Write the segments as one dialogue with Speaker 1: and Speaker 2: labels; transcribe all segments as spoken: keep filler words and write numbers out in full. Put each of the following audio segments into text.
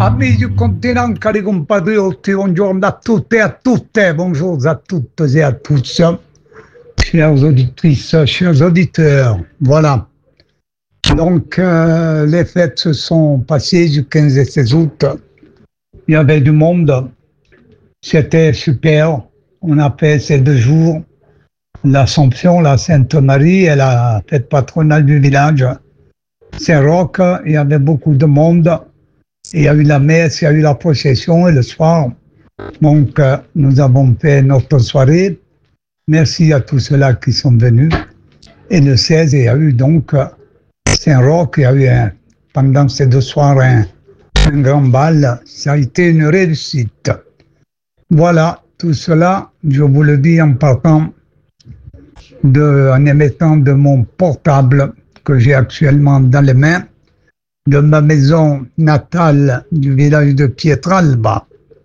Speaker 1: Amis du continent, cari compatriotes, buongiorno a tutte e a tutte, bonjour à toutes et à tous, chères auditrices, chers auditeurs, voilà. Donc, euh, les fêtes se sont passées du quinze et seize août, il y avait du monde, c'était super, on a fait ces deux jours, l'Assomption, la Sainte-Marie et la fête patronale du village, Saint-Roch, il y avait beaucoup de monde. Il y a eu la messe, il y a eu la procession et le soir, donc euh, nous avons fait notre soirée. Merci à tous ceux-là qui sont venus. Et le seize, il y a eu donc euh, Saint-Roch, il y a eu un, pendant ces deux soirs un, un grand bal. Ça a été une réussite. Voilà, tout cela, je vous le dis en partant, de, en émettant de mon portable que j'ai actuellement dans les mains, de ma maison natale du village de Pietralba.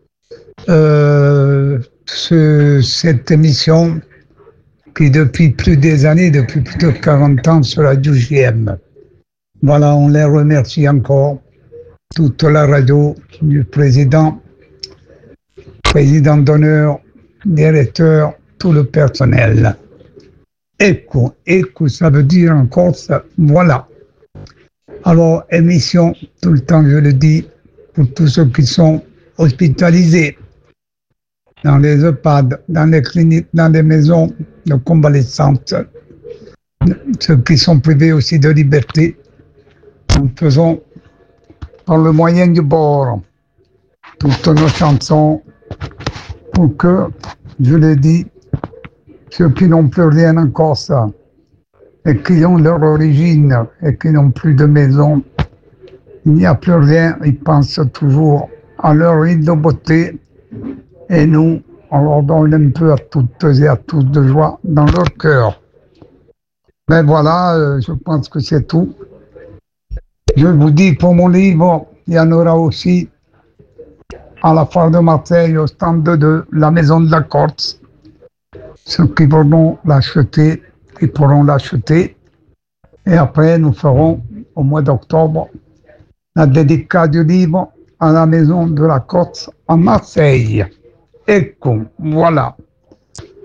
Speaker 1: Euh, ce, cette émission qui depuis plus des années, depuis plus de quarante ans sera du G M. Voilà, on les remercie encore, toute la radio du président, président d'honneur, directeur, tout le personnel. Ecco, ecco, ça veut dire en Corse, voilà. Alors, émission, tout le temps je le dis, pour tous ceux qui sont hospitalisés dans les EHPAD, dans les cliniques, dans les maisons de convalescence, ceux qui sont privés aussi de liberté, nous faisons par le moyen du bord toutes nos chansons pour que, je le dis, ceux qui n'ont plus rien en Corse, et qui ont leur origine et qui n'ont plus de maison, il n'y a plus rien, ils pensent toujours à leur île de beauté et nous, on leur donne un peu à toutes et à tous de joie dans leur cœur. Mais voilà, euh, je pense que c'est tout. Je vous dis, pour mon livre, il y en aura aussi à la foire de Marseille, au stand de la Maison de la Corse. Ceux qui voudront l'acheter, ils pourront l'acheter. Et après, nous ferons, au mois d'octobre, la dédicace du livre à la Maison de la Corse à Marseille. Ecco, voilà.